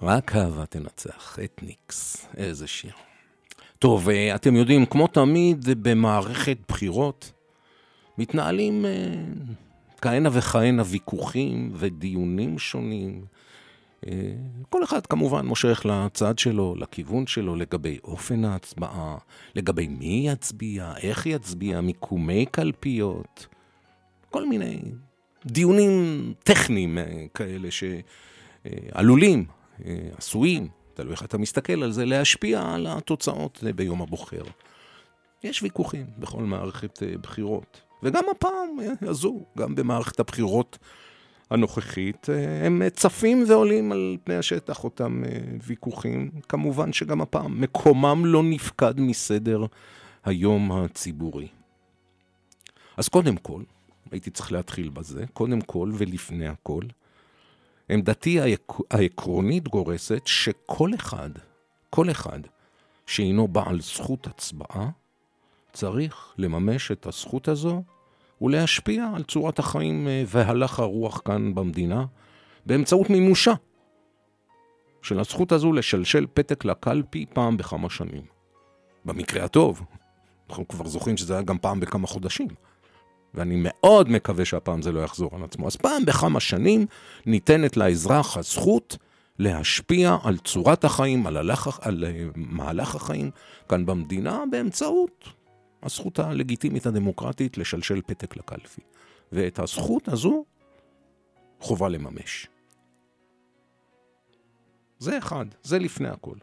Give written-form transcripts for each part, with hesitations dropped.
רק אהבה תנצח, אתניקס, איזה שיר. טוב, אתם יודעים, כמו תמיד במערכת בחירות, מתנהלים כהנה וכהנה ויכוחים ודיונים שונים. כל אחד כמובן מושך לצד שלו, לכיוון שלו, לגבי אופן ההצבעה, לגבי מי יצביע, איך יצביע, מיקומי קלפיות, כל מיני דיונים טכניים כאלה שעלולים, עשויים, תלוי איך אתה מסתכל על זה, להשפיע על התוצאות ביום הבוחר. יש ויכוחים בכל מערכת בחירות, וגם הפעם הזו, גם במערכת הבחירות הנוכחית, הם צפים ועולים על פני השטח אותם ויכוחים. כמובן שגם הפעם מקומם לא נפקד מסדר היום הציבורי. אז קודם כל, הייתי צריך להתחיל בזה, קודם כל ולפני הכל, עמדתי העקרונית גורסת שכל אחד שהינו בעל זכות הצבעה, צריך לממש את הזכות הזו ולהשפיע על צורת החיים והלך הרוח כאן במדינה, באמצעות מימושה של הזכות הזו לשלשל פתק לקלפי פעם בכמה שנים. במקרה הטוב, אנחנו כבר זוכרים שזה היה גם פעם בכמה חודשים, ואני מאוד מקווה שהפעם זה לא יחזור על עצמו. אז פעם בכמה שנים ניתנת לאזרח הזכות להשפיע על צורת החיים, על מהלך החיים כאן במדינה, באמצעות הזכות הלגיטימית הדמוקרטית לשלשל פתק לקלפי. ואת הזכות הזו חובה לממש. זה אחד, זה לפני הכל.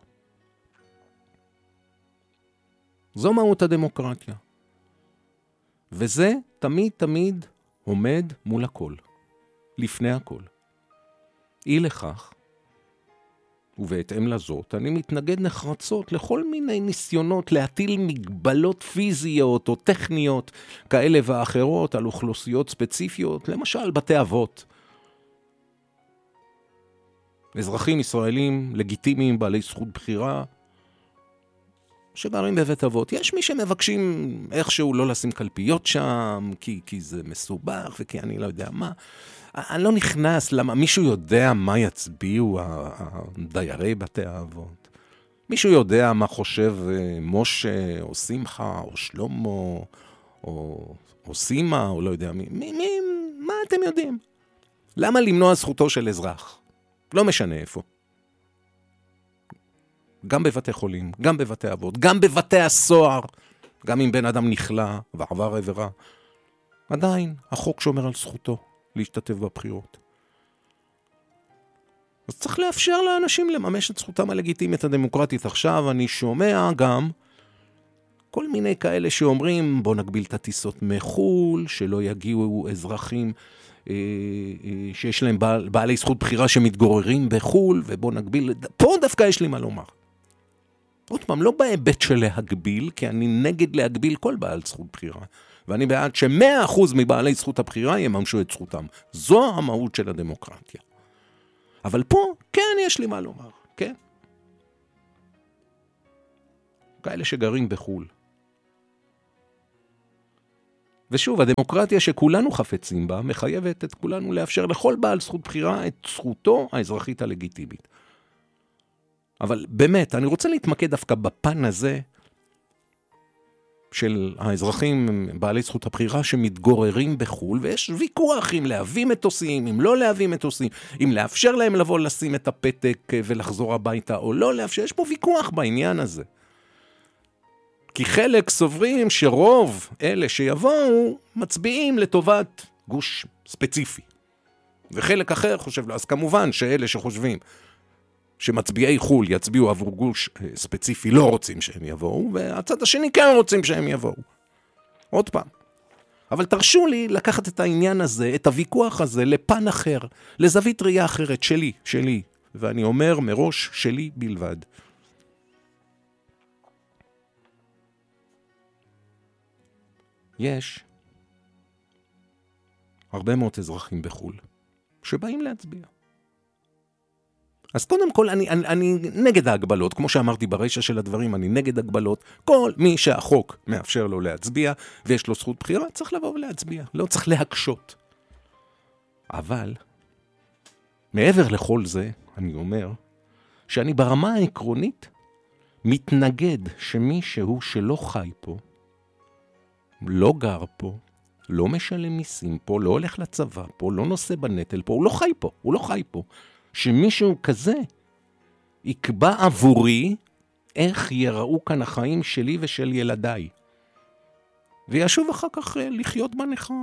זו מהות הדמוקרטיה. וזה תמיד עומד מול הכל, לפני הכל. אי לכך, ובהתאם לזאת, אני מתנגד נחרצות לכל מיני ניסיונות להטיל מגבלות פיזיות או טכניות כאלה ואחרות על אוכלוסיות ספציפיות, למשל בתי אבות. אזרחים ישראלים לגיטימיים בעלי זכות בחירה, שגרים בבית אבות. יש מי שמבקשים איכשהו לא לשים קלפיות שם, כי זה מסובך וכי אני לא יודע מה. אני לא נכנס, למה מישהו יודע מה יצביעו הדיירי בתי האבות? מישהו יודע מה חושב משה או שמחה או שלמה או סימה או לא יודע מי, מה אתם יודעים? למה למנוע זכותו של אזרח? לא משנה איפה. גם בבתי חולים, גם בבתי אבות, גם בבתי הסוהר, גם אם בן אדם נכלה ועבר עבירה. עדיין החוק שומר על זכותו להשתתף בבחירות. אז צריך לאפשר לאנשים לממש את זכותם הלגיטימית הדמוקרטית. עכשיו אני שומע גם כל מיני כאלה שאומרים בוא נגביל את הטיסות מחול, שלא יגיעו אזרחים שיש להם בעלי זכות בחירה שמתגוררים בחול, ובוא נגביל. פה דווקא יש לי מה לומר. עוד פעם, לא בהיבט של להגביל, כי אני נגד להגביל כל בעל זכות בחירה. ואני בעד ש100% מבעלי זכות הבחירה יממשו את זכותם. זו המהות של הדמוקרטיה. אבל פה, כן, יש לי מה לומר, כן? כאלה שגרים בחול. ושוב, הדמוקרטיה שכולנו חפצים בה, מחייבת את כולנו לאפשר לכל בעל זכות בחירה את זכותו האזרחית הלגיטימית. אבל באמת, אני רוצה להתמקד דווקא בפן הזה של האזרחים בעלי זכות הבחירה שמתגוררים בחול, ויש ויכוח אם להביא מטוסים, אם לא להביא מטוסים, אם לאפשר להם לבוא לשים את הפתק ולחזור הביתה או לא לאפשר. יש פה ויכוח בעניין הזה. כי חלק סוברים שרוב אלה שיבואו מצביעים לטובת גוש ספציפי. וחלק אחר חושב לו, אז כמובן שאלה שחושבים שמצביעי חול יצביעו עבור גוש ספציפי לא רוצים שהם יבואו, והצד השני כן רוצים שהם יבואו. עוד פעם. אבל תרשו לי לקחת את העניין הזה, את הוויכוח הזה, לפן אחר, לזווית ראייה אחרת שלי, ואני אומר מראש שלי בלבד. יש הרבה מאוד אזרחים בחול שבאים להצביע. אז קודם כל, אני נגד ההגבלות, כמו שאמרתי ברשע של הדברים, אני נגד הגבלות. כל מי שהחוק מאפשר לו להצביע, ויש לו זכות בחירה, צריך לבוא ולהצביע. לא צריך להקשות. אבל, מעבר לכל זה, אני אומר, שאני ברמה העקרונית מתנגד שמישהו שלא חי פה, לא גר פה, לא משלם מיסים פה, לא הולך לצבא פה, לא נושא בנטל פה, הוא לא חי פה, שמישהו כזה יקבע עבורי איך יראו כאן החיים שלי ושל ילדיי. וישוב אחר כך לחיות בנכר.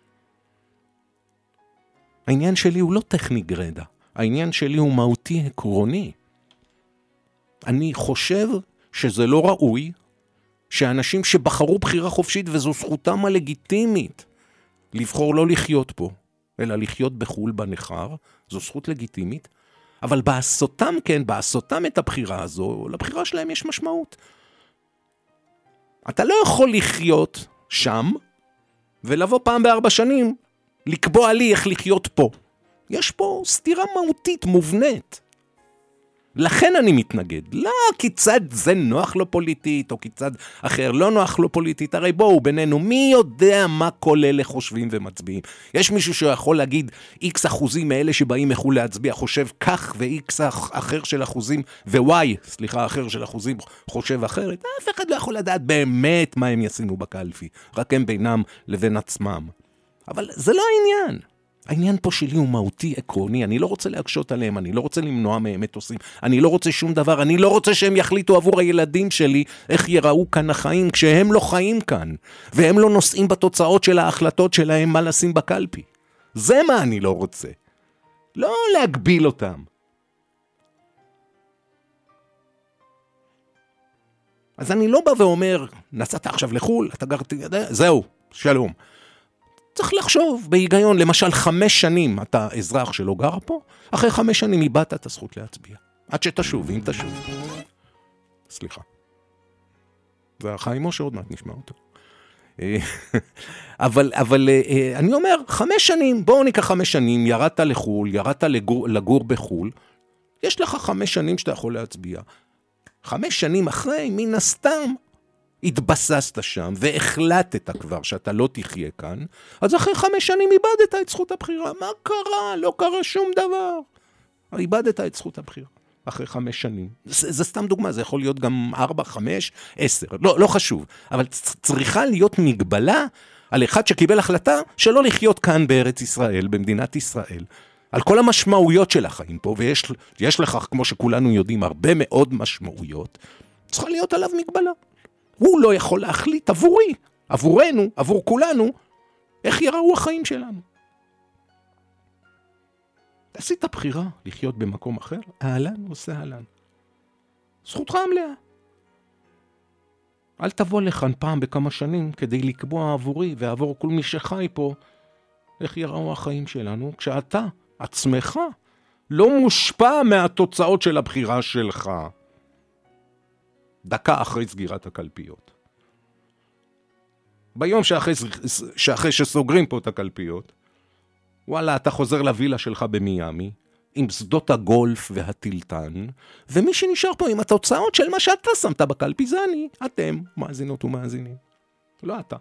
העניין שלי הוא לא טכני גרדה, העניין שלי הוא מהותי עקרוני. אני חושב שזה לא ראוי שאנשים שבחרו בחירה חופשית, וזו זכותם הלגיטימית, לבחור לא לחיות פה, אלא לחיות בחול בנחר, זו זכות לגיטימית, אבל בעשותם בעשותם את הבחירה הזו, לבחירה שלהם יש משמעות. אתה לא יכול לחיות שם, ולבוא פעם ב4 שנים, לקבוע לי איך לחיות פה. יש פה סתירה מהותית, מובנית. לכן אני מתנגד. לא כי צד זה נוח לו פוליטית, או כי צד אחר לא נוח לו פוליטית. הרי בואו בינינו, מי יודע מה כל אלה חושבים ומצביעים? יש מישהו שיכול להגיד, X אחוזים מאלה שבאים מחול להצביע חושב כך, ו-X אחר של אחוזים, אחר של אחוזים חושב אחרת. אף אחד לא יכול לדעת באמת מה הם ישימו בקלפי. רק הם בינם לבין עצמם. אבל זה לא העניין. העניין פה שלי הוא מהותי עקרוני, אני לא רוצה להקשות עליהם, אני לא רוצה למנוע מהם את עושים, אני לא רוצה שום דבר, אני לא רוצה שהם יחליטו עבור הילדים שלי איך יראו כאן החיים, כשהם לא חיים כאן, והם לא נושאים בתוצאות של ההחלטות שלהם מה לשים בקלפי. זה מה אני לא רוצה. לא להגביל אותם. אז אני לא בא ואומר, נסעת עכשיו לחול, אתה גרתי, זהו, שלום. צריך לחשוב בהיגיון, למשל 5 שנים אתה אזרח שלא גר פה, אחרי 5 שנים איבדת את הזכות להצביע. עד שתשוב, אם תשוב. סליחה. זה החיים או שעוד מעט נשמע אותו. אבל אני אומר, 5 שנים, בואו ניקח 5 שנים, ירדת לחול, ירדת לגור בחול, יש לך 5 שנים שאתה יכול להצביע. 5 שנים אחרי, מן הסתם, התבססת שם והחלטת כבר שאתה לא תחיה כאן, אז אחרי 5 שנים איבדת את זכות הבחירה. מה קרה? לא קרה שום דבר. איבדת את זכות הבחירה אחרי 5 שנים. זה סתם דוגמה, זה יכול להיות גם 4, 5, 10, לא חשוב. אבל צריכה להיות מגבלה על אחד שקיבל החלטה שלא לחיות כאן בארץ ישראל, במדינת ישראל. על כל המשמעויות של החיים פה, ויש לכך, כמו שכולנו יודעים, הרבה מאוד משמעויות, צריכה להיות עליו מגבלה. הוא לא יכול להחליט עבורי, עבורנו, עבור כולנו, איך יראו החיים שלנו. עשית בחירה לחיות במקום אחר, אהלן עושה אהלן. זכותך המלאה. אל תבוא לכאן פעם בכמה שנים כדי לקבוע עבורי ועבור כל מי שחי פה, איך יראו החיים שלנו, כשאתה עצמך לא מושפע מהתוצאות של הבחירה שלך. דקה אחרי סגירת הקלפיות. ביום שאחרי שסוגרים פה את הקלפיות, וואלה, אתה חוזר לווילה שלך במיימי, עם שדות הגולף והטילטן, ומי שנשאר פה עם התוצאות של מה שאתה שמת בקלפי, זה אני, אתם, מאזינות ומאזינים. לא אתה.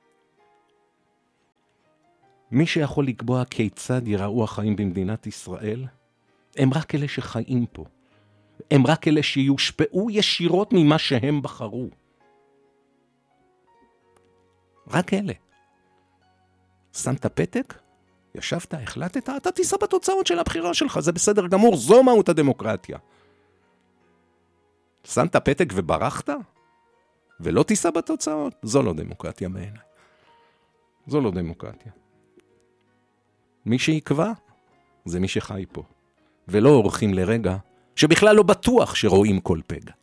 מי שיכול לקבוע כיצד יראו החיים במדינת ישראל, הם רק אלה שחיים פה. הם רק אלה שיושפעו ישירות ממה שהם בחרו. רק אלה. שמת פתק, ישבת, החלטת, אתה תיסע בתוצאות של הבחירה שלך, זה בסדר גמור, זו מהות הדמוקרטיה. שמת פתק וברחת, ולא תיסע בתוצאות, זו לא דמוקרטיה בעיניי. זו לא דמוקרטיה. מי שיקבע, זה מי שחי פה. ולא אורחים לרגע, שבכלל לא בטוח שרואים כל פגע.